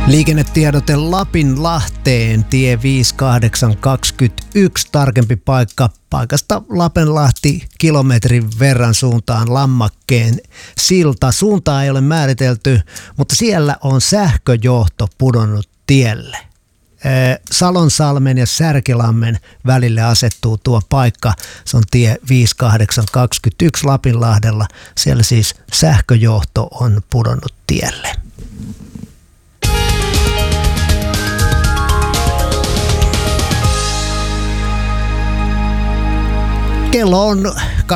Liikennetiedote Lapinlahteen, tie 5821, tarkempi paikka paikasta Lapenlahti kilometrin verran suuntaan Lammakkeen silta. Suuntaa ei ole määritelty, mutta siellä on sähköjohto pudonnut tielle. Salonsalmen ja Särkilammen välille asettuu tuo paikka. Se on tie 5821 Lapinlahdella. Siellä siis sähköjohto on pudonnut tielle. Kello on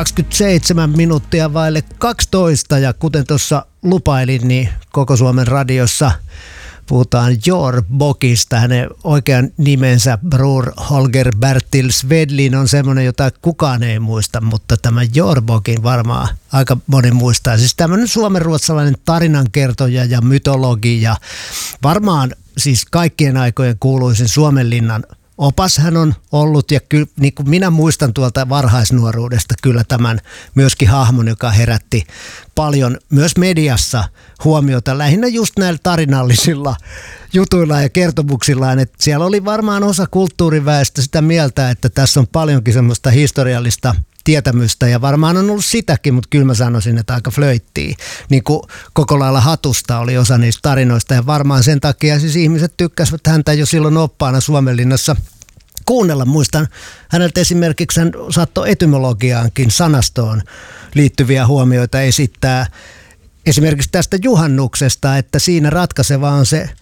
27 minuuttia vaille 12 ja kuten tuossa lupailin, niin Koko Suomen radiossa puhutaan Jordbokista. Hänen oikean nimensä Bror Holger Bertil Svedlin on semmoinen, jota kukaan ei muista, mutta tämä Jordbokin varmaan aika moni muistaa. Siis tämmöinen suomenruotsalainen tarinankertoja ja mytologi ja varmaan siis kaikkien aikojen kuuluisin Suomenlinnan opas hän on ollut ja kyllä, niin kuin minä muistan tuolta varhaisnuoruudesta kyllä tämän myöskin hahmon, joka herätti paljon myös mediassa huomiota lähinnä just näillä tarinallisilla jutuilla ja kertomuksillaan, että siellä oli varmaan osa kulttuuriväestä sitä mieltä, että tässä on paljonkin semmoista historiallista tietämystä ja varmaan on ollut sitäkin, mutta kyllä mä sanoisin, että aika flöittiä. Niin kuin koko lailla hatusta oli osa niistä tarinoista ja varmaan sen takia siis ihmiset tykkäsivät häntä jo silloin oppaana Suomenlinnassa kuunnella. Muistan häneltä esimerkiksi hän saattoi etymologiaankin sanastoon liittyviä huomioita esittää. Esimerkiksi tästä juhannuksesta, että siinä ratkaiseva on se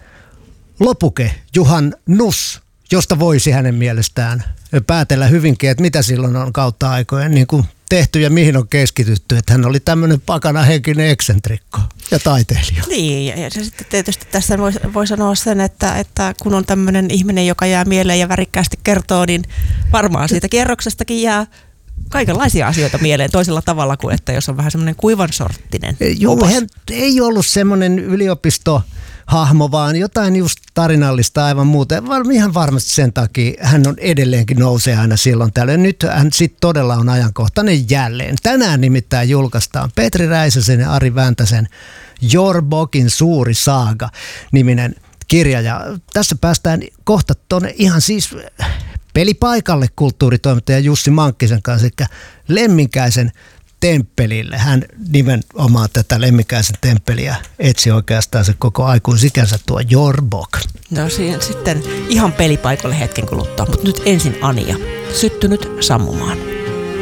lopuke, juhannus, josta voisi hänen mielestään päätellä hyvinkin, että mitä silloin on kautta aikojen niin kuin tehty ja mihin on keskitytty. Että hän oli tämmöinen pakanahenkinen eksentrikko ja taiteilija. Niin, ja sitten tietysti tässä voi sanoa sen, että kun on tämmöinen ihminen, joka jää mieleen ja värikkäästi kertoo, niin varmaan siitä kierroksestakin jää kaikenlaisia asioita mieleen toisella tavalla kuin, että jos on vähän semmoinen kuivan sorttinen opas. Hän ei ollut semmoinen yliopistohahmo, vaan jotain just tarinallista aivan muuta. Ihan varmasti sen takia hän on edelleenkin nousee aina silloin tällöin. Nyt hän sitten todella on ajankohtainen jälleen. Tänään nimittäin julkaistaan Petri Räisäsen ja Ari Väntäsen Jordbokin suuri saaga -niminen kirja. Ja tässä päästään kohta tuonne ihan siis pelipaikalle kulttuuritoimittaja Jussi Mankkisen kanssa, eli Lemminkäisen temppelille. Hän nimenomaan tätä Lemminkäisen temppeliä etsi oikeastaan se koko aikuisikänsä tuo Jordbok. No siihen sitten ihan pelipaikalle hetken kuluttua, mutta nyt ensin Anja, Syttynyt sammumaan.